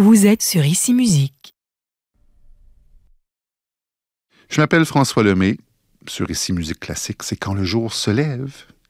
Vous êtes sur Ici Musique. Je m'appelle François Lemay. Sur Ici Musique classique, c'est quand le jour se lève